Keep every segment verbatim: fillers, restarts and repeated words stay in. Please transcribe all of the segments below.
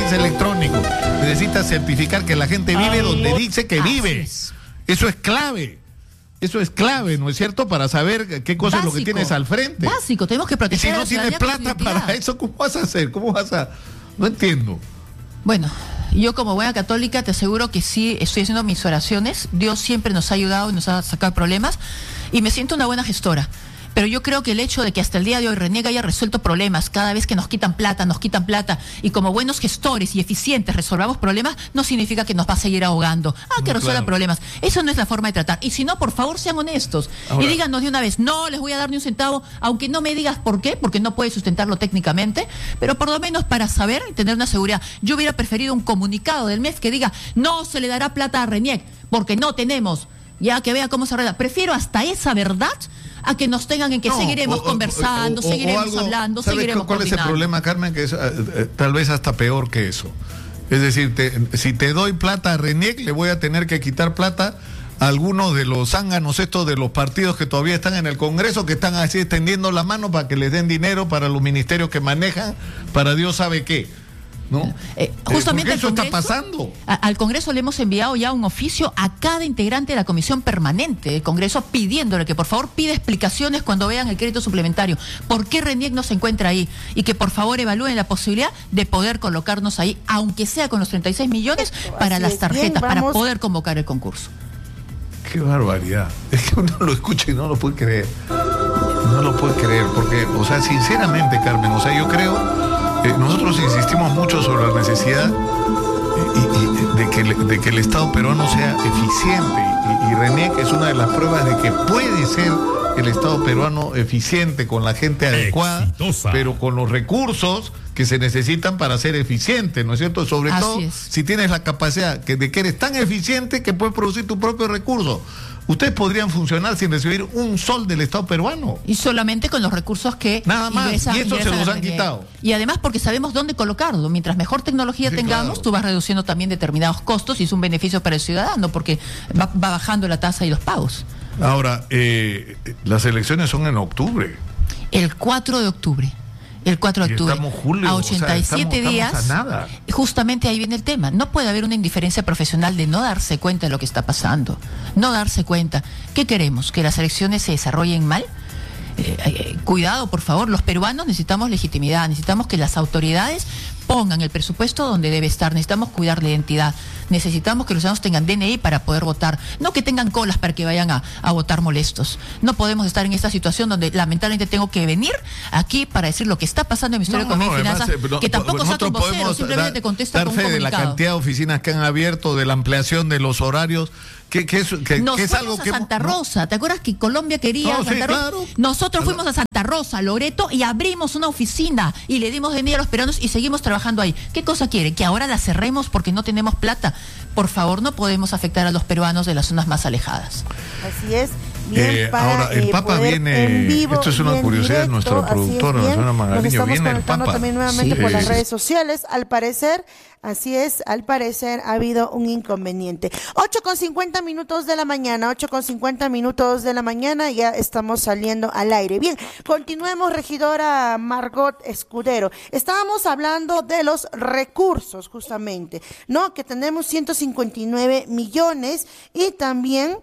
es electrónico. Necesitas certificar que la gente vive donde dice que vive. Eso es clave. Eso es clave, ¿no es cierto? Para saber qué cosa Básico, es lo que tienes al frente. Básico, tenemos que proteger. Y si no tienes plata para eso, ¿cómo vas a hacer? ¿Cómo vas a...? No entiendo. Bueno, yo como buena católica te aseguro que sí estoy haciendo mis oraciones. Dios siempre nos ha ayudado y nos ha sacado problemas. Y me siento una buena gestora. Pero yo creo que el hecho de que hasta el día de hoy RENIEC haya resuelto problemas, cada vez que nos quitan plata, nos quitan plata, y como buenos gestores y eficientes resolvamos problemas, no significa que nos va a seguir ahogando. Ah, que resuelva claro. problemas. Eso no es la forma de tratar. Y si no, por favor, sean honestos. Ahora, y díganos de una vez, no les voy a dar ni un centavo, aunque no me digas por qué, porque no puedes sustentarlo técnicamente, pero por lo menos para saber y tener una seguridad. Yo hubiera preferido un comunicado del M E F que diga, no se le dará plata a RENIEC, porque no tenemos, ya que vea cómo se arregla. Prefiero hasta esa verdad a que nos tengan en que no, seguiremos o, conversando, o, o, seguiremos o algo, hablando, seguiremos ¿cuál es el problema, Carmen? Que es eh, tal vez hasta peor que eso. Es decir, te, si te doy plata a RENIEC, le voy a tener que quitar plata a algunos de los zánganos estos de los partidos que todavía están en el Congreso, que están así extendiendo la mano para que les den dinero para los ministerios que manejan, para Dios sabe qué. ¿No? Eh, justamente eso Congreso, está pasando. A, al Congreso le hemos enviado ya un oficio a cada integrante de la comisión permanente del Congreso pidiéndole que por favor pida explicaciones cuando vean el crédito suplementario. ¿Por qué RENIEC no se encuentra ahí? Y que por favor evalúen la posibilidad de poder colocarnos ahí, aunque sea con los treinta y seis millones, para Así las tarjetas, bien, para poder convocar el concurso. Qué barbaridad. Es que uno lo escucha y no lo puede creer. No lo puede creer, porque, o sea, sinceramente, Carmen, o sea, yo creo... Eh, nosotros insistimos mucho sobre la necesidad y, y, de, que, de que el Estado peruano sea eficiente y, y RENIEC es una de las pruebas de que puede ser el Estado peruano eficiente con la gente adecuada, exitosa, pero con los recursos que se necesitan para ser eficiente, ¿no es cierto? Sobre Así todo es. Si tienes la capacidad que, de que eres tan eficiente que puedes producir tu propio recurso. Ustedes podrían funcionar sin recibir un sol del Estado peruano. Y solamente con los recursos que... Nada más, ingresan, y eso se los han quitado. Y además porque sabemos dónde colocarlo. Mientras mejor tecnología sí, tengamos, claro. tú vas reduciendo también determinados costos y es un beneficio para el ciudadano porque va, va bajando la tasa y los pagos. Ahora, eh, las elecciones son en octubre. El cuatro de octubre. El cuatro de octubre, estamos julio, a ochenta y siete o sea, estamos, días, estamos a nada. Justamente ahí viene el tema. No puede haber una indiferencia profesional de no darse cuenta de lo que está pasando, no darse cuenta. ¿Qué queremos? ¿Que las elecciones se desarrollen mal? Eh, eh, cuidado, por favor, los peruanos necesitamos legitimidad, necesitamos que las autoridades pongan el presupuesto donde debe estar, necesitamos cuidar la identidad, necesitamos que los ciudadanos tengan D N I para poder votar, no que tengan colas para que vayan a, a votar molestos. No podemos estar en esta situación donde lamentablemente tengo que venir aquí para decir lo que está pasando en el Ministerio no, de Economía no, y Finanzas, además, eh, que tampoco saca un vocero, simplemente te contesta con un comunicado. Dar fe de la cantidad de oficinas que han abierto, de la ampliación de los horarios. Que, que es, que, Nos que es fuimos algo a que Santa Rosa, ¿no? ¿Te acuerdas que Colombia quería no, Santa sí, Rosa? Claro. Nosotros fuimos a Santa Rosa, Loreto, y abrimos una oficina y le dimos dinero a los peruanos y seguimos trabajando ahí. ¿Qué cosa quiere? ¿Que ahora la cerremos porque no tenemos plata? Por favor, no podemos afectar a los peruanos de las zonas más alejadas. Así es. Bien, eh, para, ahora, el eh, Papa viene, en vivo, esto es una curiosidad de nuestra productora, la señora Magariño, viene el Papa. También nuevamente sí, por eh, las redes sociales, al parecer, así es, al parecer ha habido un inconveniente. ocho con cincuenta minutos de la mañana, ocho con cincuenta minutos de la mañana, ya estamos saliendo al aire. Bien, continuemos, regidora Margot Escudero. Estábamos hablando de los recursos, justamente, ¿no? Que tenemos ciento cincuenta y nueve millones y también...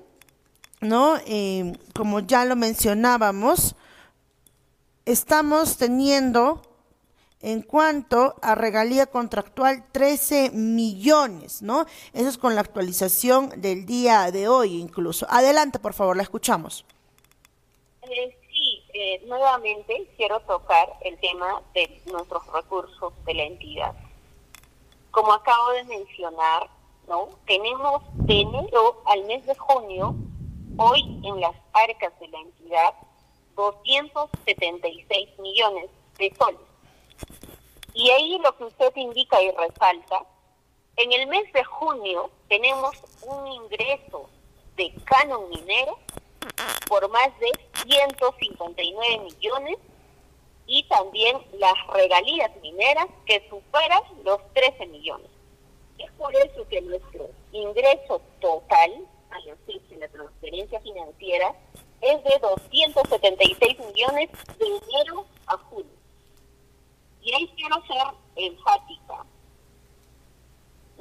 ¿no? Eh, como ya lo mencionábamos, estamos teniendo en cuanto a regalía contractual trece millones, ¿no? Eso es con la actualización del día de hoy incluso. Adelante, por favor, la escuchamos. Eh, sí, eh, nuevamente quiero tocar el tema de nuestros recursos de la entidad. Como acabo de mencionar, ¿no? Tenemos de enero al mes de junio hoy en las arcas de la entidad doscientos setenta y seis millones de soles. Y ahí lo que usted indica y resalta, en el mes de junio tenemos un ingreso de canon minero por más de ciento cincuenta y nueve millones y también las regalías mineras que superan los trece millones. Es por eso que nuestro ingreso total al hacerse la transferencia financiera es de doscientos setenta y seis millones de enero a julio. Y ahí quiero ser enfática.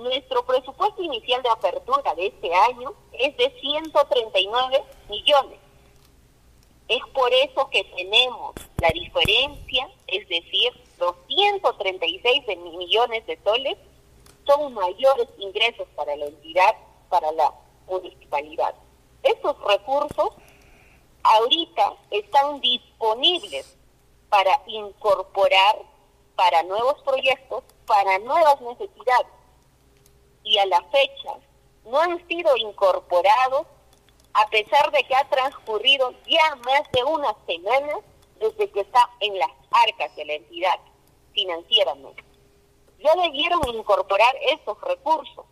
nuestro presupuesto inicial de apertura de este año es de ciento treinta y nueve millones. Es por eso que tenemos la diferencia, es decir, doscientos treinta y seis millones de soles son mayores ingresos para la entidad, para la municipalidad. Estos recursos ahorita están disponibles para incorporar para nuevos proyectos, para nuevas necesidades. Y a la fecha no han sido incorporados, a pesar de que ha transcurrido ya más de una semana desde que está en las arcas de la entidad financieramente. Ya debieron incorporar esos recursos.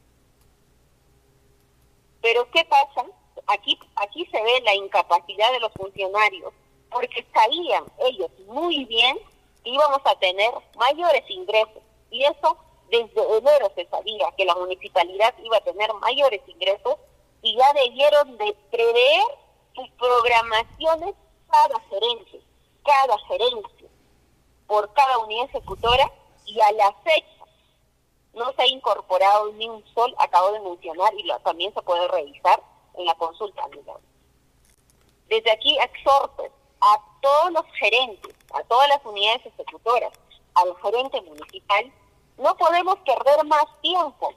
Pero ¿qué pasa? Aquí, aquí se ve la incapacidad de los funcionarios, porque sabían ellos muy bien que íbamos a tener mayores ingresos. Y eso desde enero se sabía que la municipalidad iba a tener mayores ingresos y ya debieron de prever sus programaciones cada gerencia, cada gerencia, por cada unidad ejecutora, y a la fecha no se ha incorporado ni un sol, acabo de mencionar, y lo, también se puede revisar en la consulta anual. Desde aquí exhorto a todos los gerentes, a todas las unidades ejecutoras, al gerente municipal, no podemos perder más tiempo.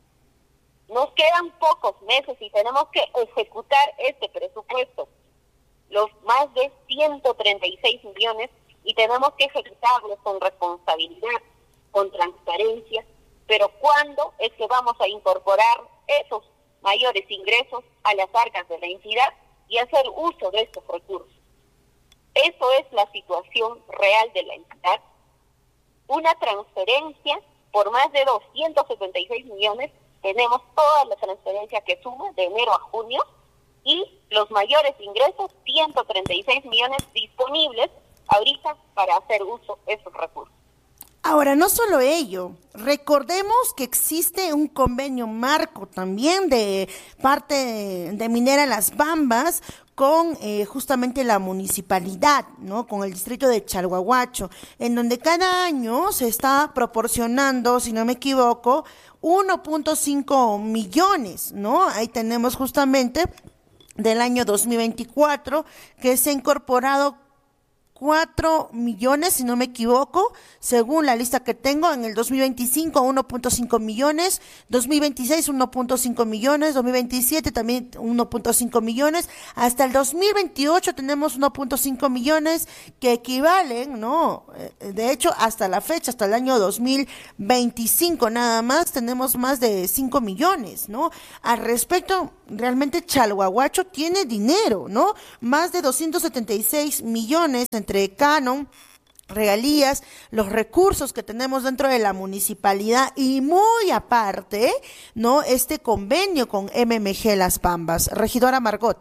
Nos quedan pocos meses y tenemos que ejecutar este presupuesto, los más de ciento treinta y seis millones, y tenemos que ejecutarlos con responsabilidad, con transparencia. Pero ¿cuándo es que vamos a incorporar esos mayores ingresos a las arcas de la entidad y hacer uso de estos recursos? Eso es la situación real de la entidad. Una transferencia por más de doscientos setenta y seis millones, tenemos toda la transferencia que suma de enero a junio, y los mayores ingresos, ciento treinta y seis millones disponibles ahorita para hacer uso de esos recursos. Ahora, no solo ello, recordemos que existe un convenio marco también de parte de, de Minera Las Bambas con eh, justamente la municipalidad, ¿no? Con el distrito de Chalhuahuacho, en donde cada año se está proporcionando, si no me equivoco, uno punto cinco millones, ¿no? Ahí tenemos justamente del año dos mil veinticuatro que se ha incorporado cuatro millones, si no me equivoco, según la lista que tengo. En el dos mil veinticinco uno punto cinco millones, dos mil veintiséis uno punto cinco millones, dos mil veintisiete también uno punto cinco millones, hasta el dos mil veintiocho tenemos uno punto cinco millones que equivalen, ¿no? De hecho, hasta la fecha, hasta el año dos mil veinticinco nada más, tenemos más de cinco millones, ¿no? Al respecto, realmente Chalhuahuacho tiene dinero, ¿no? Más de doscientos setenta y seis millones entre canon, regalías, los recursos que tenemos dentro de la municipalidad y muy aparte, ¿no? Este convenio con M M G Las Bambas. Regidora Margot.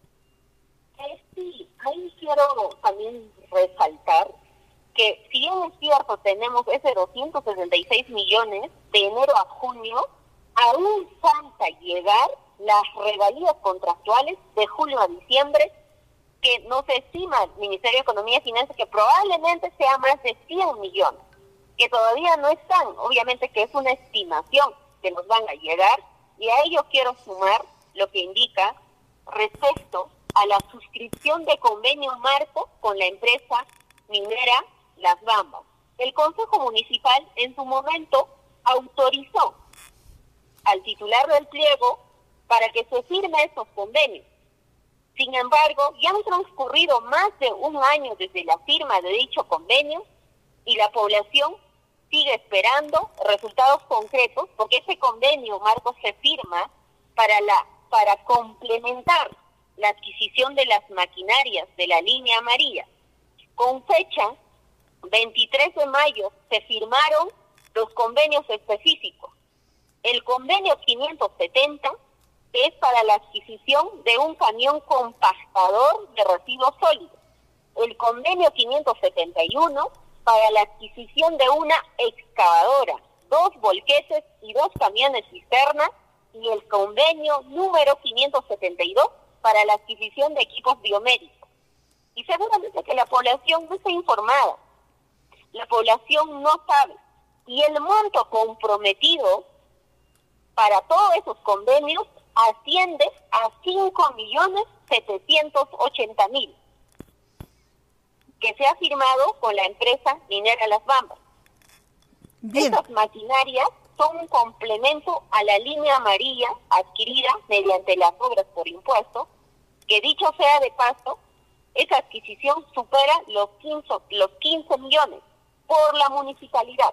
Eh, sí, ahí quiero también resaltar que si bien es cierto tenemos ese doscientos sesenta y seis millones de enero a junio, aún falta llegar las regalías contractuales de julio a diciembre, que nos estima el Ministerio de Economía y Finanzas que probablemente sea más de cien millones, que todavía no están, obviamente que es una estimación que nos van a llegar, y a ello quiero sumar lo que indica respecto a la suscripción de convenio marco con la empresa minera Las Bambas. El Consejo Municipal en su momento autorizó al titular del pliego para que se firme esos convenios. Sin embargo, ya han transcurrido más de un año desde la firma de dicho convenio y la población sigue esperando resultados concretos, porque ese convenio marco se firma para la para complementar la adquisición de las maquinarias de la línea amarilla. Con fecha veintitrés de mayo se firmaron los convenios específicos. El convenio quinientos setenta es para la adquisición de un camión compactador de residuos sólidos. El convenio quinientos setenta y uno para la adquisición de una excavadora, dos volquetes y dos camiones cisterna, y el convenio número quinientos setenta y dos para la adquisición de equipos biomédicos. Y seguramente que la población no está informada, la población no sabe, y el monto comprometido para todos esos convenios asciende a cinco millones setecientos ochenta mil que se ha firmado con la empresa minera Las Bambas. Bien. Estas maquinarias son un complemento a la línea amarilla adquirida mediante las obras por impuesto, que dicho sea de paso, esa adquisición supera los quince, los quince millones por la municipalidad.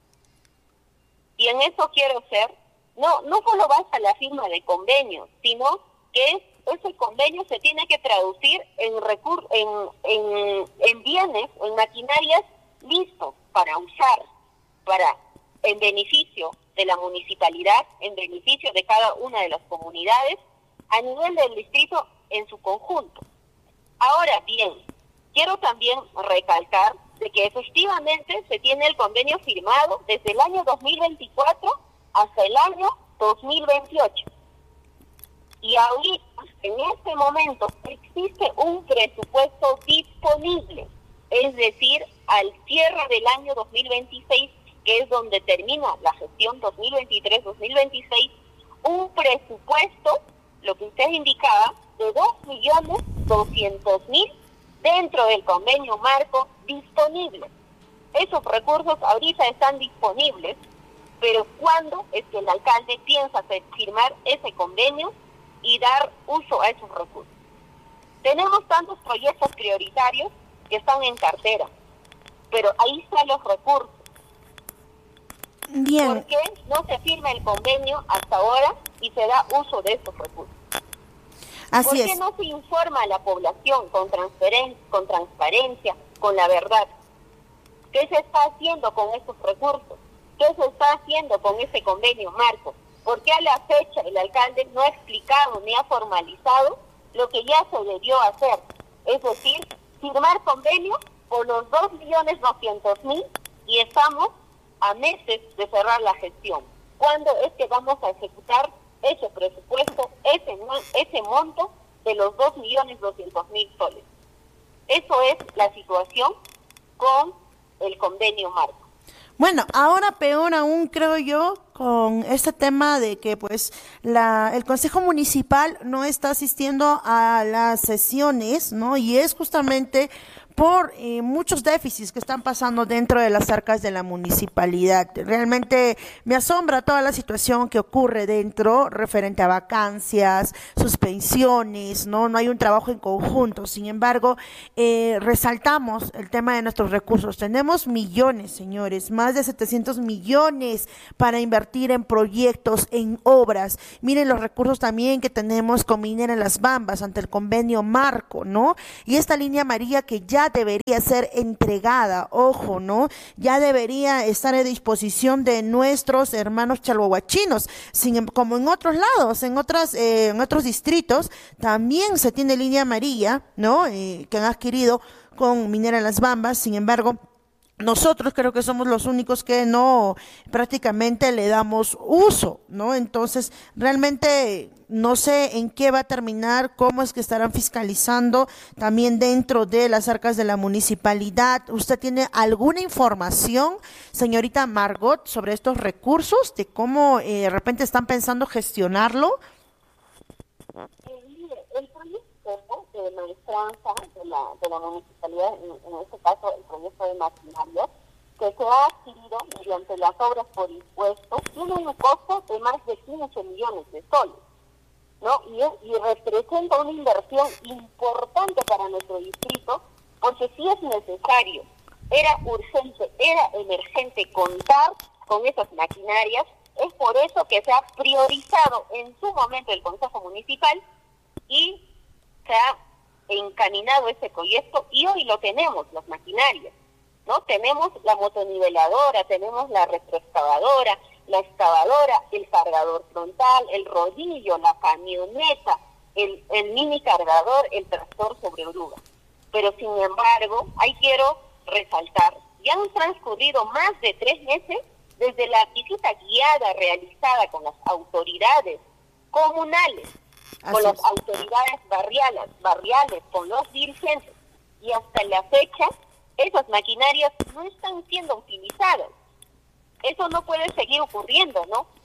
Y en eso quiero ser, no, no solo basta la firma de convenios, sino que es, ese convenio se tiene que traducir en, recur, en, en, en bienes, en maquinarias listos para usar, para en beneficio de la municipalidad, en beneficio de cada una de las comunidades, a nivel del distrito en su conjunto. Ahora bien, quiero también recalcar de que efectivamente se tiene el convenio firmado desde el año dos mil veinticuatro hasta el año dos mil veintiocho. Y ahorita, en este momento, existe un presupuesto disponible, es decir, al cierre del año dos mil veintiséis, que es donde termina la gestión dos mil veintitrés dos mil veintiséis, un presupuesto, lo que usted indicaba, de dos millones doscientos mil dentro del convenio marco disponible. Esos recursos ahorita están disponibles, pero ¿cuándo es que el alcalde piensa firmar ese convenio y dar uso a esos recursos? Tenemos tantos proyectos prioritarios que están en cartera, pero ahí están los recursos. Bien. ¿Por qué no se firma el convenio hasta ahora y se da uso de esos recursos? Así ¿Por qué es. no se informa a la población con, transferen- con transparencia, con la verdad? ¿Qué se está haciendo con esos recursos? ¿Qué se está haciendo con ese convenio marco? ¿Por qué a la fecha el alcalde no ha explicado ni ha formalizado lo que ya se debió hacer? Es decir, firmar convenio por los dos millones doscientos mil y estamos a meses de cerrar la gestión. ¿Cuándo es que vamos a ejecutar ese presupuesto, ese, ese monto de los dos millones doscientos mil soles? Eso es la situación con el convenio marco. Bueno, ahora peor aún creo yo con este tema de que pues la el Consejo Municipal no está asistiendo a las sesiones, ¿no? Y es justamente por eh, muchos déficits que están pasando dentro de las arcas de la municipalidad. Realmente me asombra toda la situación que ocurre dentro referente a vacancias, suspensiones, ¿no? No hay un trabajo en conjunto. Sin embargo, eh, resaltamos el tema de nuestros recursos. Tenemos millones, señores, más de setecientos millones para invertir en proyectos, en obras. Miren los recursos también que tenemos con Minera Las Bambas ante el convenio marco, ¿no? Y esta línea amarilla que ya debería ser entregada, ojo, ¿no? Ya debería estar a disposición de nuestros hermanos chalhuahuachinos, sin, como en otros lados, en otras, eh, en otros distritos, también se tiene línea amarilla, ¿no? Eh, que han adquirido con Minera Las Bambas. Sin embargo, nosotros creo que somos los únicos que no prácticamente le damos uso, ¿no? Entonces, realmente no sé en qué va a terminar, cómo es que estarán fiscalizando también dentro de las arcas de la municipalidad. ¿Usted tiene alguna información, señorita Margot, sobre estos recursos, de cómo eh, de repente están pensando gestionarlo? El proyecto de maestranza de la, de la municipalidad, en, en este caso el proyecto de maquinaria, que se ha adquirido mediante las obras por impuestos, tiene un costo de más de quince millones de soles, ¿no? Y, y representa una inversión importante para nuestro distrito, porque sí es necesario, era urgente, era emergente contar con esas maquinarias. Es por eso que se ha priorizado en su momento el Consejo Municipal y se ha encaminado ese proyecto y hoy lo tenemos, las maquinarias, ¿no? Tenemos la motoniveladora, tenemos la retroexcavadora, la excavadora, el cargador frontal, el rodillo, la camioneta, el, el mini cargador, el tractor sobre oruga. Pero sin embargo, ahí quiero resaltar, ya han transcurrido más de tres meses desde la visita guiada realizada con las autoridades comunales, Así con las es. autoridades barriales, barriales, con los dirigentes, y hasta la fecha esas maquinarias no están siendo utilizadas. Eso no puede seguir ocurriendo, ¿no?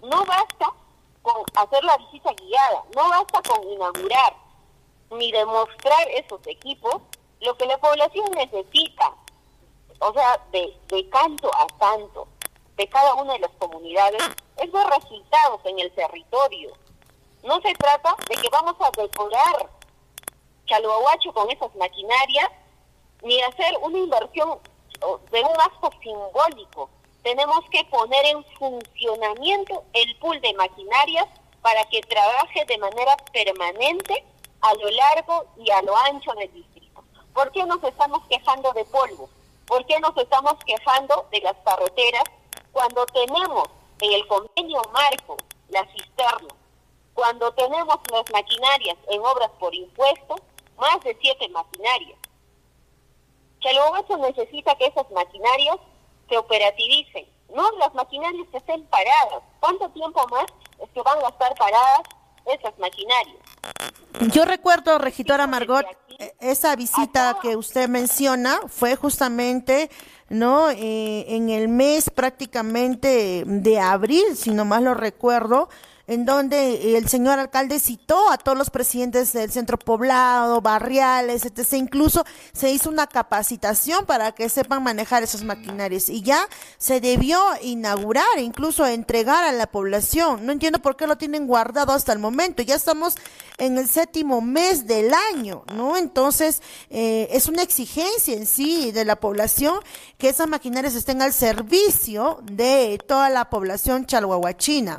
no basta con hacer la visita guiada, no basta con inaugurar ni demostrar esos equipos. Lo que la población necesita, o sea, de, de canto a canto, de cada una de las comunidades, es ver resultados en el territorio. No se trata de que vamos a decorar Chalhuahuacho con esas maquinarias, ni hacer una inversión de un gasto simbólico. Tenemos que poner en funcionamiento el pool de maquinarias para que trabaje de manera permanente a lo largo y a lo ancho del distrito. ¿Por qué nos estamos quejando de polvo? ¿Por qué nos estamos quejando de las carreteras cuando tenemos en el convenio marco la cisterna, cuando tenemos las maquinarias en obras por impuestos, más de siete maquinarias? Chalhuahuacho necesita que esas maquinarias se operativicen, no las maquinarias que estén paradas. ¿Cuánto tiempo más es que van a estar paradas esas maquinarias? Yo recuerdo, regidora Margot, esa visita que usted menciona fue justamente, ¿no? Eh, en el mes prácticamente de abril, si no más lo recuerdo, en donde el señor alcalde citó a todos los presidentes del centro poblado, barriales, etcétera. Incluso se hizo una capacitación para que sepan manejar esas maquinarias y ya se debió inaugurar, incluso entregar a la población. No entiendo por qué lo tienen guardado hasta el momento. Ya estamos en el séptimo mes del año, ¿no? Entonces, eh, es una exigencia en sí de la población que esas maquinarias estén al servicio de toda la población chalhuahuachina.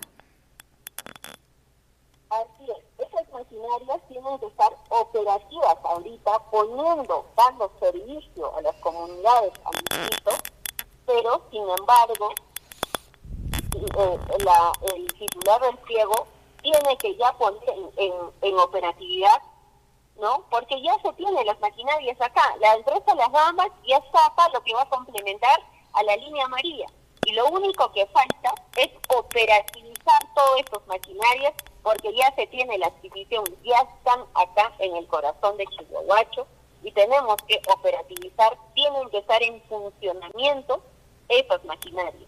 Así es, esas maquinarias tienen que estar operativas ahorita, poniendo, dando servicio a las comunidades, al distrito, pero sin embargo, eh, la, el titular del pliego tiene que ya poner en, en, en operatividad, ¿no? Porque ya se tienen las maquinarias acá, la empresa Las Bambas ya está acá, lo que va a complementar a la línea amarilla, y lo único que falta es operativizar todas estas maquinarias, porque ya se tiene la adquisición, ya están acá en el corazón de Chalhuahuacho y tenemos que operativizar, tienen que estar en funcionamiento esas maquinarias.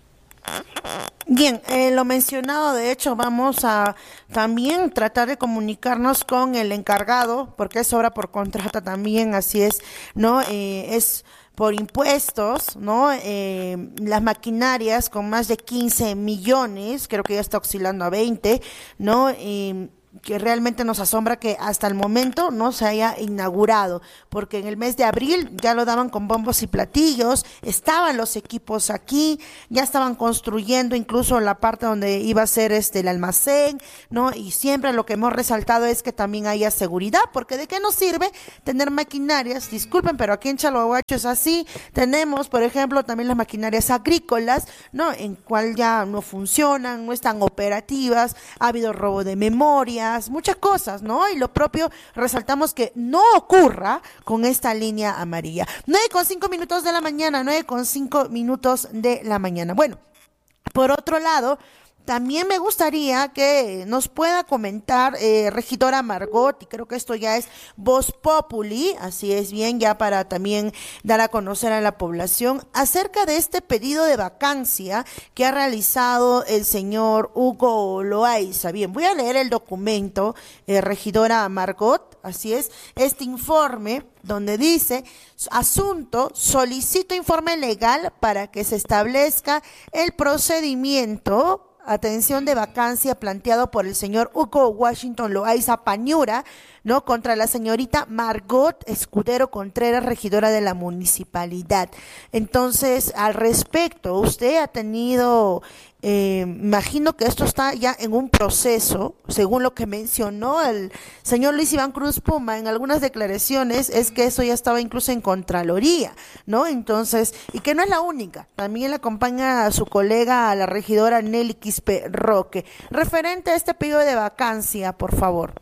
Bien, eh, lo mencionado, de hecho, vamos a también tratar de comunicarnos con el encargado, porque es obra por contrata también, así es, ¿no? Eh, es por impuestos, ¿no? Eh, las maquinarias con más de quince millones, creo que ya está oscilando a veinte, ¿no? Eh, que realmente nos asombra que hasta el momento no se haya inaugurado, porque en el mes de abril ya lo daban con bombos y platillos, estaban los equipos aquí, ya estaban construyendo incluso la parte donde iba a ser este el almacén, ¿no? Y siempre lo que hemos resaltado es que también haya seguridad, porque ¿de qué nos sirve tener maquinarias? Disculpen, pero aquí en Chalhuahuacho es así, tenemos, por ejemplo, también las maquinarias agrícolas, ¿no? En cual ya no funcionan, no están operativas, ha habido robo de memoria, muchas cosas, ¿no? Y lo propio resaltamos que no ocurra con esta línea amarilla. nueve con cinco minutos de la mañana, nueve con cinco minutos de la mañana. Bueno, por otro lado, también me gustaría que nos pueda comentar, eh, regidora Margot, y creo que esto ya es Voz Populi, así es bien, ya para también dar a conocer a la población, acerca de este pedido de vacancia que ha realizado el señor Hugo Loaiza. Bien, voy a leer el documento, eh, regidora Margot, así es, este informe donde dice: asunto, solicito informe legal para que se establezca el procedimiento, atención, de vacancia planteado por el señor Hugo Washington Loaiza Pañura, ¿no? Contra la señorita Margot Escudero Contreras, regidora de la municipalidad. Entonces, al respecto, usted ha tenido, eh, imagino que esto está ya en un proceso, según lo que mencionó el señor Luis Iván Cruz Puma en algunas declaraciones, es que eso ya estaba incluso en Contraloría, ¿no? Entonces, y que no es la única, también le acompaña a su colega, a la regidora Nelly Quispe Roque. Referente a este pedido de vacancia, por favor.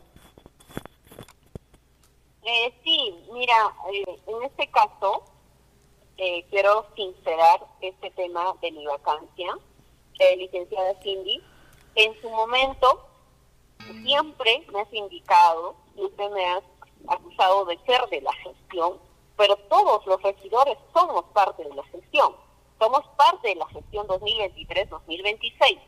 Eh, sí, mira, eh, en este caso eh, quiero sincerar este tema de mi vacancia, eh, licenciada Cindy. En su momento siempre me has indicado y usted me ha acusado de ser de la gestión, pero todos los regidores somos parte de la gestión, somos parte de la gestión dos mil veintitrés dos mil veintiséis.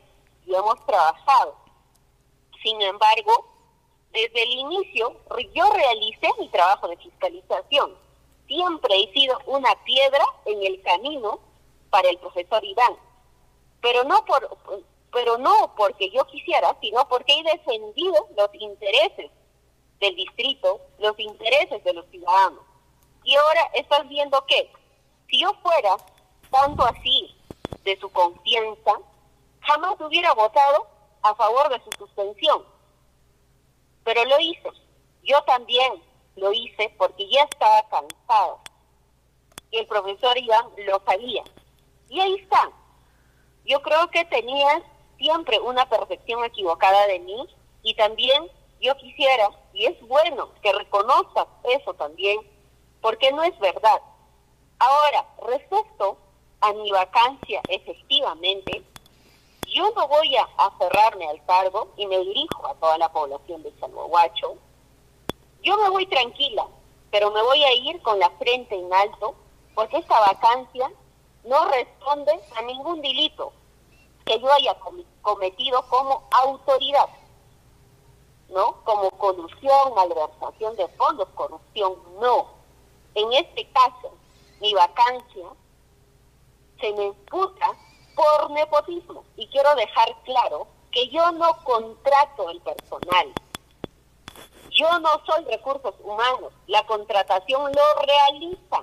y hemos trabajado. Sin embargo, desde el inicio yo realicé mi trabajo de fiscalización. Siempre he sido una piedra en el camino para el profesor Iván, pero no por, pero no porque yo quisiera, sino porque he defendido los intereses del distrito, los intereses de los ciudadanos. Y ahora estás viendo que si yo fuera tanto así de su confianza, jamás hubiera votado a favor de su suspensión. Pero lo hice. Yo también lo hice porque ya estaba cansada. Y el profesor Iván lo sabía. Y ahí está. Yo creo que tenías siempre una percepción equivocada de mí, y también yo quisiera, y es bueno que reconozcas eso también, porque no es verdad. Ahora, respecto a mi vacancia, efectivamente, yo no voy a aferrarme al cargo, y me dirijo a toda la población de Chalhuahuacho. Yo me voy tranquila, pero me voy a ir con la frente en alto, porque esta vacancia no responde a ningún delito que yo haya cometido como autoridad, ¿no? Como colusión, malversación de fondos, corrupción, no. En este caso, mi vacancia se me imputa por nepotismo, y quiero dejar claro que yo no contrato el personal. Yo no soy recursos humanos, la contratación lo realiza.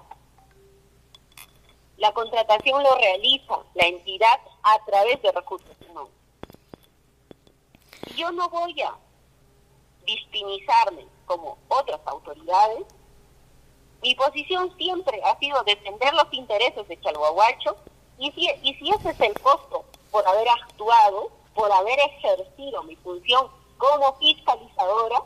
La contratación lo realiza la entidad a través de recursos humanos. Yo no voy a victimizarme como otras autoridades. Mi posición siempre ha sido defender los intereses de Chalhuahuacho, y si, y si ese es el costo por haber actuado, por haber ejercido mi función como fiscalizadora,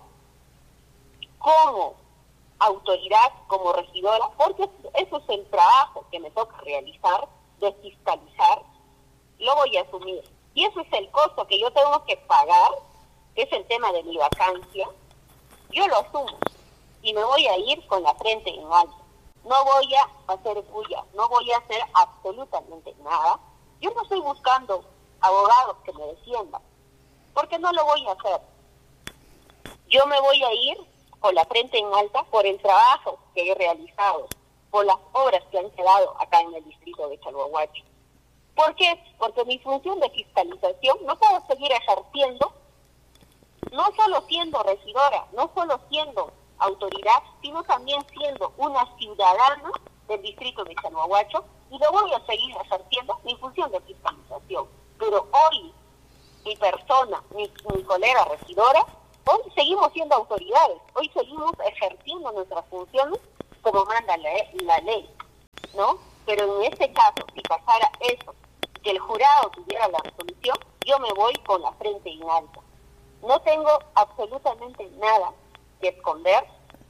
como autoridad, como regidora, porque eso es el trabajo que me toca realizar, de fiscalizar, lo voy a asumir. Y ese es el costo que yo tengo que pagar, que es el tema de mi vacancia. Yo lo asumo y me voy a ir con la frente en alto. No voy a hacer bulla, no voy a hacer absolutamente nada. Yo no estoy buscando abogados que me defiendan, porque no lo voy a hacer. Yo me voy a ir con la frente en alta por el trabajo que he realizado, por las obras que han quedado acá en el distrito de Chalhuahuacho. ¿Por qué? Porque mi función de fiscalización no puedo seguir ejerciendo, no solo siendo regidora, no solo siendo autoridad, sino también siendo una ciudadana del distrito de Chalhuahuacho, y lo voy a seguir ejerciendo mi función de fiscalización. Pero hoy, mi persona, mi, mi colega regidora, hoy seguimos siendo autoridades, hoy seguimos ejerciendo nuestras funciones como manda la, la ley, ¿no? Pero en este caso, si pasara eso, que el jurado tuviera la resolución, yo me voy con la frente en alto. No tengo absolutamente nada que esconder,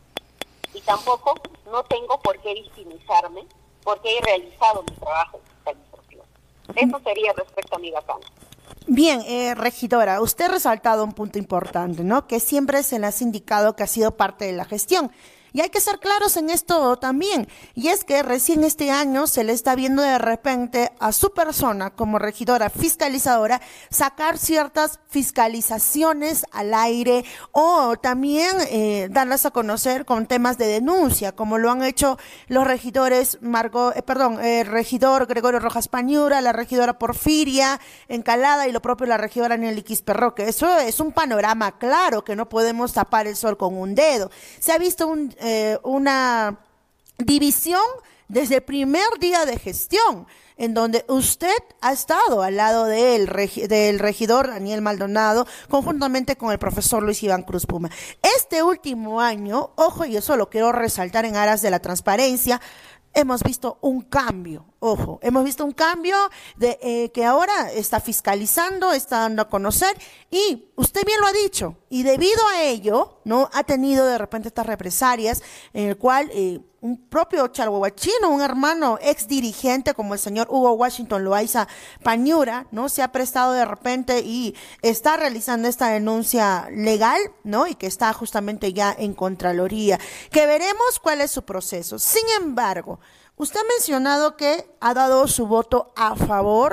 y tampoco no tengo por qué victimizarme, porque he realizado mi trabajo de fiscalización. Eso sería respecto a mi vacancia. Bien, eh, regidora, usted ha resaltado un punto importante, ¿no? Que siempre se le ha indicado que ha sido parte de la gestión. Y hay que ser claros en esto también. Y es que recién este año se le está viendo de repente a su persona como regidora fiscalizadora sacar ciertas fiscalizaciones al aire, o también eh, darlas a conocer con temas de denuncia, como lo han hecho los regidores Margot, eh, perdón, el regidor Gregorio Rojas Pañura, la regidora Porfiria Encalada y lo propio la regidora Nelly Quisperroque. Eso es un panorama claro que no podemos tapar el sol con un dedo. Se ha visto un Eh, una división desde el primer día de gestión, en donde usted ha estado al lado del, regi- del regidor Daniel Maldonado, conjuntamente con el profesor Luis Iván Cruz Puma. Este último año, ojo, y eso lo quiero resaltar en aras de la transparencia, hemos visto un cambio, ojo, hemos visto un cambio de eh, que ahora está fiscalizando, está dando a conocer, y usted bien lo ha dicho, y debido a ello, ¿no? Ha tenido de repente estas represalias en el cual eh, un propio chalhuahuachino, un hermano ex dirigente como el señor Hugo Washington Loaiza Pañura, ¿no? Se ha prestado de repente y está realizando esta denuncia legal, ¿no? Y que está justamente ya en Contraloría, que veremos cuál es su proceso. Sin embargo, usted ha mencionado que ha dado su voto a favor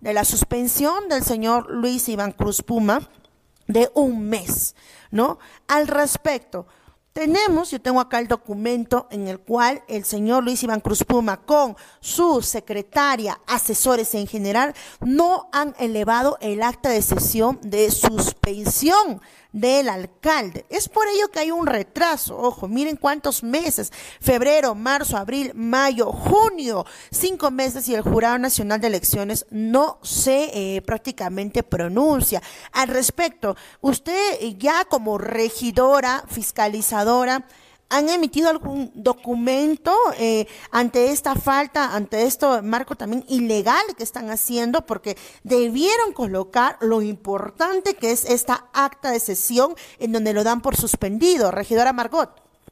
de la suspensión del señor Luis Iván Cruz Puma de un mes, ¿no? Al respecto, tenemos, yo tengo acá el documento en el cual el señor Luis Iván Cruz Puma con su secretaria, asesores en general, no han elevado el acta de sesión de suspensión del alcalde. Es por ello que hay un retraso. Ojo, miren cuántos meses: febrero, marzo, abril, mayo, junio, cinco meses, y el Jurado Nacional de Elecciones no se eh, prácticamente pronuncia al respecto. Usted eh, ya como regidora, fiscalizadora, ¿han emitido algún documento eh, ante esta falta, ante este marco también ilegal que están haciendo? Porque debieron colocar lo importante que es esta acta de sesión en donde lo dan por suspendido. Regidora Margot.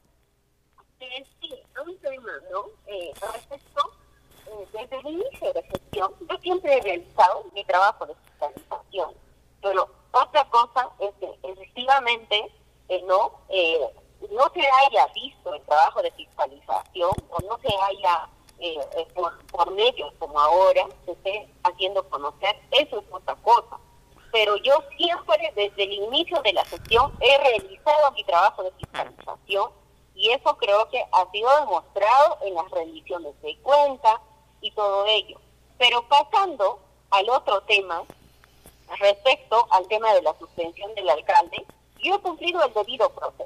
Eh, sí, un tema, ¿no? Eh, respecto, eh, desde el inicio de la gestión, yo siempre he realizado mi trabajo de fiscalización, pero otra cosa es que efectivamente, eh, no, eh, no se haya visto el trabajo de fiscalización o no se haya eh, eh, por, por medios como ahora se esté haciendo conocer, eso es otra cosa. Pero yo siempre desde el inicio de la gestión he realizado mi trabajo de fiscalización y eso creo que ha sido demostrado en las rendiciones de cuentas y todo ello. Pero pasando al otro tema, respecto al tema de la suspensión del alcalde, yo he cumplido el debido proceso.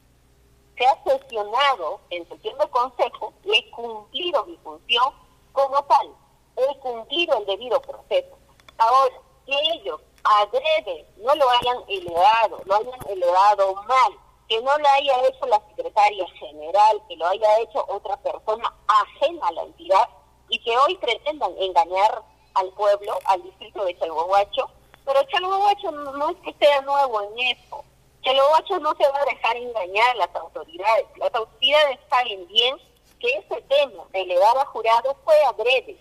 Se ha sesionado en sesión de consejo, y he cumplido mi función como tal, he cumplido el debido proceso. Ahora, que ellos adrede no lo hayan elevado, lo hayan elevado mal, que no lo haya hecho la secretaria general, que lo haya hecho otra persona ajena a la entidad, y que hoy pretendan engañar al pueblo, al distrito de Chalhuahuacho, pero Chalhuahuacho no, no es que sea nuevo en esto. Chalhuahuacho no se va a dejar engañar a las autoridades. Las autoridades saben bien que ese tema de elevar a jurado fue adrede,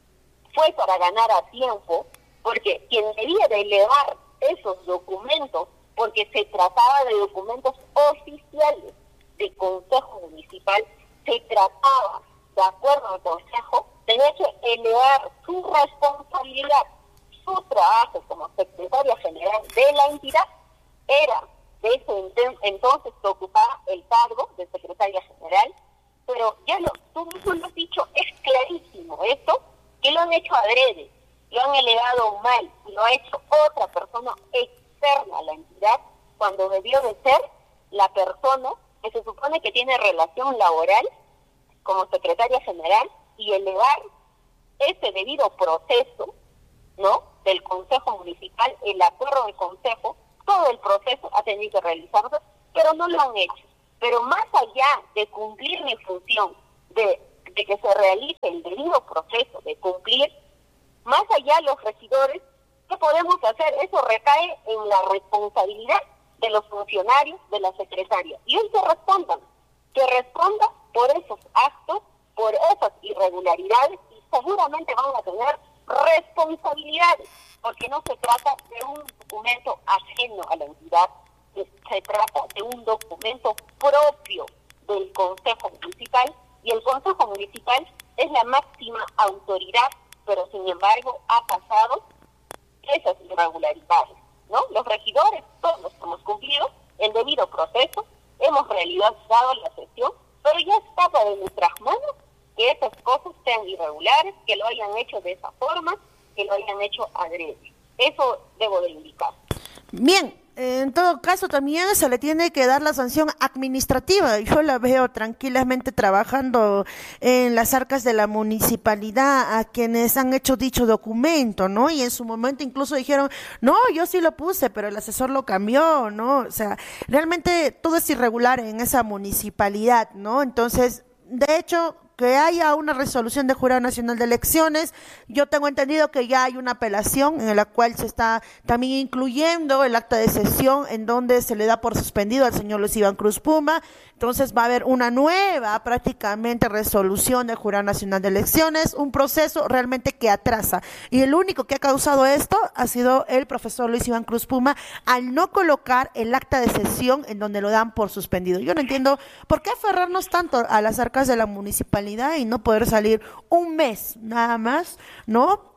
fue para ganar a tiempo, porque quien debía de elevar esos documentos, porque se trataba de documentos oficiales de Consejo Municipal, se trataba, de acuerdo al Consejo, tenía que elevar su responsabilidad, su trabajo como secretaria general de la entidad, era de ese entonces que ocupaba el cargo de secretaria general, pero ya lo, tú mismo lo has dicho, es clarísimo esto, que lo han hecho adrede, lo han elevado mal, lo ha hecho otra persona externa a la entidad, cuando debió de ser la persona que se supone que tiene relación laboral como secretaria general y elevar ese debido proceso, ¿no?, del Consejo Municipal, el acuerdo del Consejo, todo el proceso ha tenido que realizarse, pero no lo han hecho. Pero más allá de cumplir mi función, de, de que se realice el debido proceso, de cumplir, más allá los regidores, ¿qué podemos hacer? Eso recae en la responsabilidad de los funcionarios de la secretaria. Y hoy que respondan, que respondan por esos actos, por esas irregularidades, y seguramente van a tener responsabilidades, porque no se trata de un documento ajeno a la entidad, se trata de un documento propio del Consejo Municipal, y el Consejo Municipal es la máxima autoridad, pero sin embargo ha pasado esas irregularidades, ¿no? Los regidores, todos hemos cumplido el debido proceso, hemos realizado la sesión, pero ya está de nuestras manos que esas cosas sean irregulares, que lo hayan hecho de esa forma, que lo hayan hecho adrede. Eso debo de indicar. Bien, en todo caso también se le tiene que dar la sanción administrativa. Yo la veo tranquilamente trabajando en las arcas de la municipalidad a quienes han hecho dicho documento, ¿no? Y en su momento incluso dijeron, no, yo sí lo puse, pero el asesor lo cambió, ¿no? O sea, realmente todo es irregular en esa municipalidad, ¿no? Entonces, de hecho, que haya una resolución del Jurado Nacional de Elecciones, yo tengo entendido que ya hay una apelación en la cual se está también incluyendo el acta de sesión en donde se le da por suspendido al señor Luis Iván Cruz Puma. Entonces va a haber una nueva prácticamente resolución del Jurado Nacional de Elecciones, un proceso realmente que atrasa. Y el único que ha causado esto ha sido el profesor Luis Iván Cruz Puma al no colocar el acta de sesión en donde lo dan por suspendido. Yo no entiendo por qué aferrarnos tanto a las arcas de la municipalidad y no poder salir un mes nada más, ¿no?,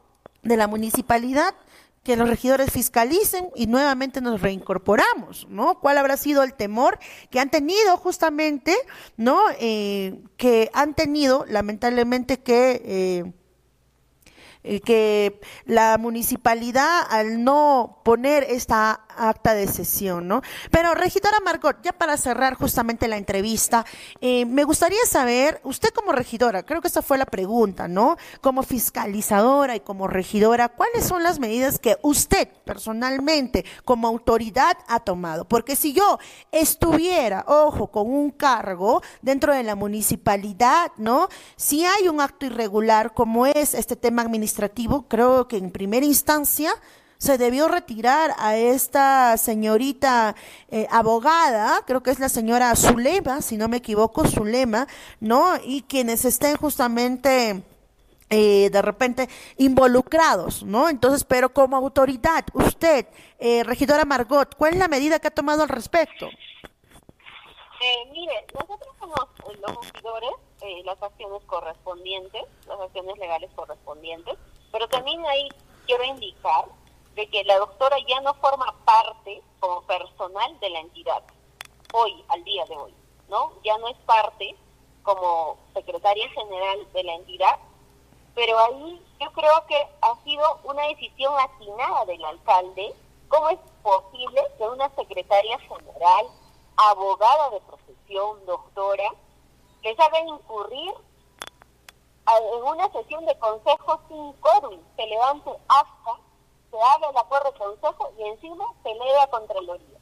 de la municipalidad, que los regidores fiscalicen y nuevamente nos reincorporamos, ¿no? ¿Cuál habrá sido el temor que han tenido justamente, ¿no? Eh, que han tenido lamentablemente que... Eh, eh, que la municipalidad al no poner esta acta de sesión, ¿no? Pero regidora Margot, ya para cerrar justamente la entrevista, eh, me gustaría saber, usted como regidora, creo que esa fue la pregunta, ¿no? Como fiscalizadora y como regidora, ¿cuáles son las medidas que usted personalmente como autoridad ha tomado? Porque si yo estuviera, ojo, con un cargo dentro de la municipalidad, ¿no? Si hay un acto irregular como es este tema administrativo, creo que en primera instancia se debió retirar a esta señorita eh, abogada, creo que es la señora Zulema, si no me equivoco, Zulema, ¿no? Y quienes estén justamente eh, de repente involucrados, ¿no? Entonces, pero como autoridad, usted, eh, regidora Margot, ¿cuál es la medida que ha tomado al respecto? Eh, mire, nosotros somos eh, los regidores, eh, las acciones correspondientes, las acciones legales correspondientes, pero también ahí quiero indicar de que la doctora ya no forma parte como personal de la entidad, hoy, al día de hoy, ¿no? Ya no es parte como secretaria general de la entidad, pero ahí yo creo que ha sido una decisión atinada del alcalde. ¿Cómo es posible que una secretaria general, abogada de profesión, doctora, les haga incurrir a, en una sesión de consejo sin quórum, se levante acta, se haga el acuerdo de consejo y encima se eleve a Contraloría?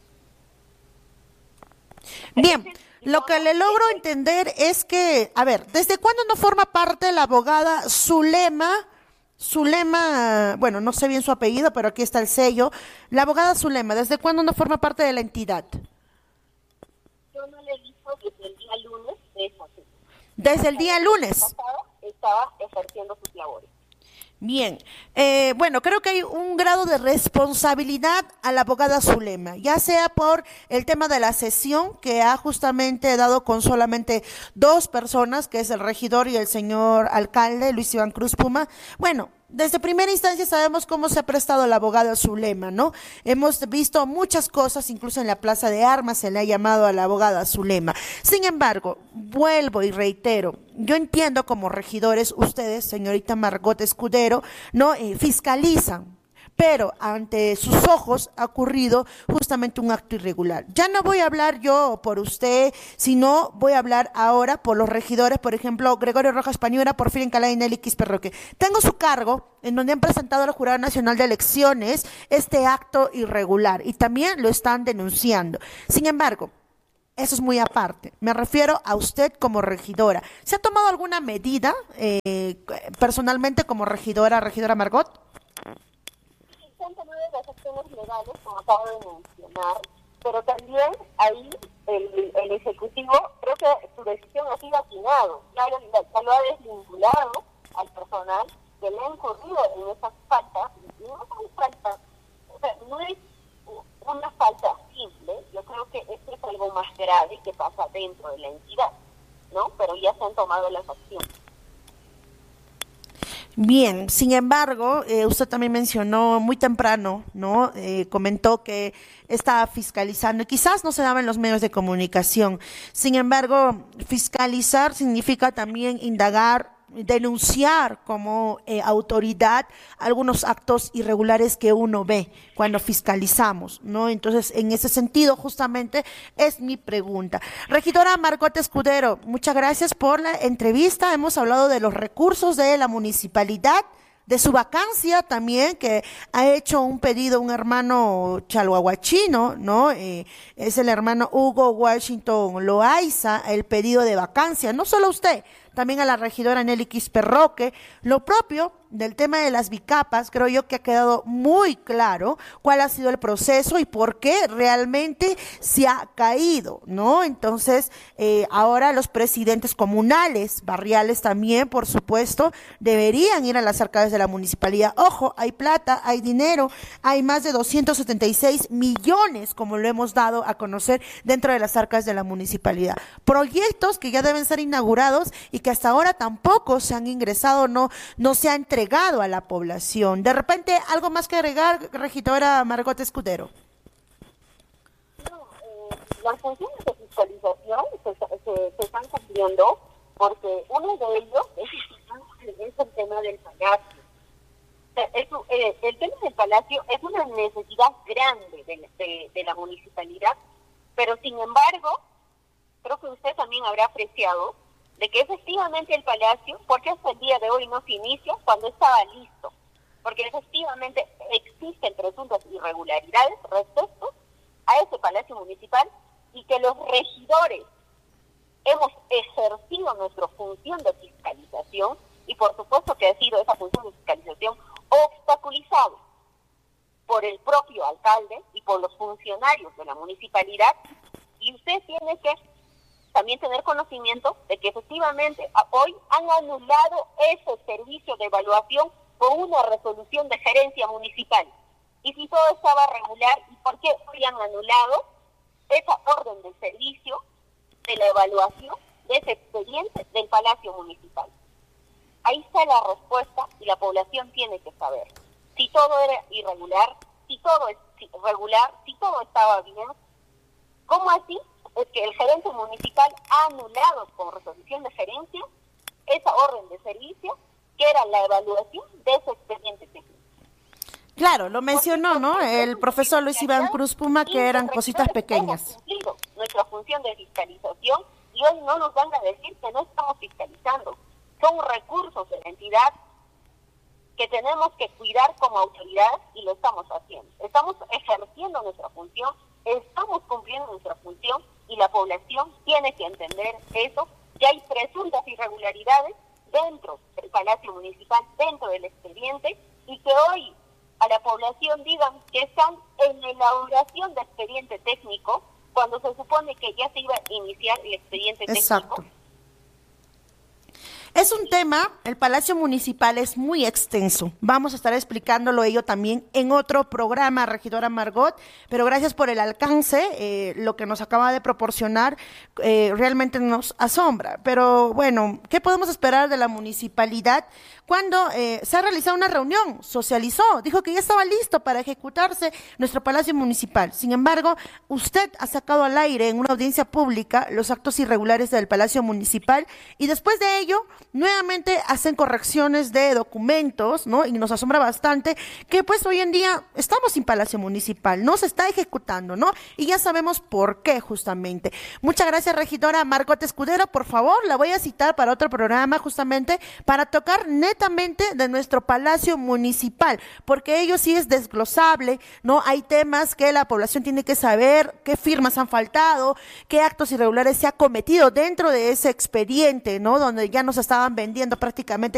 Bien, lo que le logro entender es que, a ver, ¿desde cuándo no forma parte la abogada Zulema? Zulema, bueno, no sé bien su apellido, pero aquí está el sello. La abogada Zulema, ¿desde cuándo no forma parte de la entidad? Yo no le he visto desde el día lunes de esa sesión. Desde el día lunes. Pasado estaba ejerciendo sus labores. Bien, eh, bueno, creo que hay un grado de responsabilidad a la abogada Zulema, ya sea por el tema de la sesión que ha justamente dado con solamente dos personas, que es el regidor y el señor alcalde, Luis Iván Cruz Puma. Bueno, desde primera instancia sabemos cómo se ha prestado la abogada Zulema, ¿no? Hemos visto muchas cosas, incluso en la Plaza de Armas se le ha llamado a la abogada Zulema. Sin embargo, vuelvo y reitero, yo entiendo como regidores, ustedes, señorita Margot Escudero, ¿no? Eh, fiscalizan, pero ante sus ojos ha ocurrido justamente un acto irregular. Ya no voy a hablar yo por usted, sino voy a hablar ahora por los regidores, por ejemplo, Gregorio Rojas Pañura, Porfirio Incalá y Nelly Quisperroque. Tengo su cargo en donde han presentado al Jurado Nacional de Elecciones este acto irregular y también lo están denunciando. Sin embargo, eso es muy aparte. Me refiero a usted como regidora. ¿Se ha tomado alguna medida eh, personalmente como regidora, regidora Margot? Se han tomado las acciones legales, como acabo de mencionar, pero también ahí el, el Ejecutivo, creo que su decisión ha sido atinado, ya, ya lo ha desvinculado al personal que le ha incurrido en esas faltas, y no son faltas, o sea, no es una falta simple, yo creo que esto es algo más grave que pasa dentro de la entidad, ¿no? Pero ya se han tomado las acciones. Bien, sin embargo, eh, usted también mencionó muy temprano, ¿no? Eh, comentó que estaba fiscalizando y quizás no se daba en los medios de comunicación. Sin embargo, fiscalizar significa también indagar, denunciar como eh, autoridad algunos actos irregulares que uno ve cuando fiscalizamos, ¿no? Entonces, en ese sentido, justamente es mi pregunta. Regidora Margot Escudero, muchas gracias por la entrevista. Hemos hablado de los recursos de la municipalidad, de su vacancia también, que ha hecho un pedido un hermano chalhuahuachino, ¿no? Eh, es el hermano Hugo Washington Loaiza, el pedido de vacancia, no solo usted, también a la regidora Nelly Quisperroque. Lo propio del tema de las bicapas, creo yo que ha quedado muy claro cuál ha sido el proceso y por qué realmente se ha caído, ¿no? Entonces, eh, ahora los presidentes comunales, barriales también, por supuesto, deberían ir a las arcas de la municipalidad. Ojo, hay plata, hay dinero, hay más de doscientos setenta y seis millones, como lo hemos dado a conocer dentro de las arcas de la municipalidad. Proyectos que ya deben ser inaugurados y que hasta ahora tampoco se han ingresado, no, no se ha entregado entregado a la población. De repente, ¿algo más que agregar, regidora Margot Escudero? No, eh, las funciones de fiscalización se, se, se están cumpliendo porque uno de ellos es, es el tema del palacio. Es, eh, el tema del palacio es una necesidad grande de, de, de la municipalidad, pero sin embargo, creo que usted también habrá apreciado de que efectivamente el palacio, porque hasta el día de hoy no se inicia cuando estaba listo, porque efectivamente existen presuntas irregularidades respecto a ese palacio municipal y que los regidores hemos ejercido nuestra función de fiscalización y por supuesto que ha sido esa función de fiscalización obstaculizado por el propio alcalde y por los funcionarios de la municipalidad, y usted tiene que también tener conocimiento de que efectivamente hoy han anulado ese servicio de evaluación con una resolución de gerencia municipal. Y si todo estaba regular, ¿y por qué hoy han anulado esa orden de servicio de la evaluación de ese expediente del Palacio Municipal? Ahí está la respuesta y la población tiene que saber. Si todo era irregular, si todo es regular, si todo estaba bien, ¿cómo así es que el gerente municipal ha anulado con resolución de gerencia esa orden de servicio que era la evaluación de ese expediente técnico? Claro, lo mencionó, ¿no? El profesor Luis Iván Cruz Puma, que eran cositas pequeñas. Hemos cumplido nuestra función de fiscalización y hoy no nos van a decir que no estamos fiscalizando. Son recursos de la entidad que tenemos que cuidar como autoridad y lo estamos haciendo. Estamos ejerciendo nuestra función, estamos cumpliendo nuestra función y la población tiene que entender eso, que hay presuntas irregularidades dentro del Palacio Municipal, dentro del expediente, y que hoy a la población digan que están en elaboración de expediente técnico cuando se supone que ya se iba a iniciar el expediente técnico. Exacto. Es un tema, el Palacio Municipal es muy extenso. Vamos a estar explicándolo ello también en otro programa, regidora Margot, pero gracias por el alcance, eh, lo que nos acaba de proporcionar eh, realmente nos asombra. Pero bueno, ¿qué podemos esperar de la municipalidad cuando eh, se ha realizado una reunión? Socializó, dijo que ya estaba listo para ejecutarse nuestro Palacio Municipal. Sin embargo, usted ha sacado al aire en una audiencia pública los actos irregulares del Palacio Municipal y después de ello nuevamente hacen correcciones de documentos, ¿no? Y nos asombra bastante que pues hoy en día estamos sin Palacio Municipal, no se está ejecutando, ¿no? Y ya sabemos por qué justamente. Muchas gracias, regidora Margot Escudero. Por favor, la voy a citar para otro programa justamente para tocar netamente de nuestro Palacio Municipal, porque ello sí es desglosable, ¿no? Hay temas que la población tiene que saber, qué firmas han faltado, qué actos irregulares se ha cometido dentro de ese expediente, ¿no? Donde ya nos estaban vendiendo prácticamente